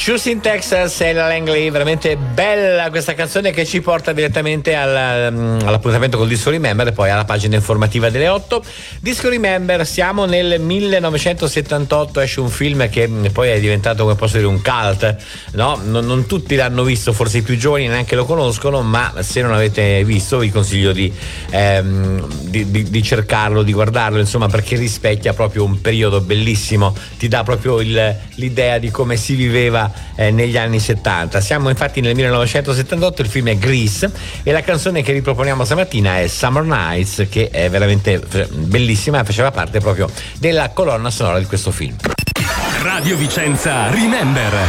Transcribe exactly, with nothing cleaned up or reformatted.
Choosing Texas e la Langley, veramente bella questa canzone che ci porta direttamente alla, all'appuntamento col Disco Remember e poi alla pagina informativa delle otto. Disco Remember, siamo nel millenovecentosettantotto, esce un film che poi è diventato, come posso dire, un cult, no? Non, non tutti l'hanno visto, forse i più giovani neanche lo conoscono, ma se non avete visto vi consiglio di, ehm, di, di, di cercarlo, di guardarlo, insomma, perché rispecchia proprio un periodo bellissimo, ti dà proprio il, l'idea di come si viveva Eh, negli anni settanta. Siamo infatti nel millenovecentosettantotto, il film è Grease e la canzone che riproponiamo stamattina è Summer Nights, che è veramente bellissima e faceva parte proprio della colonna sonora di questo film. Radio Vicenza Remember.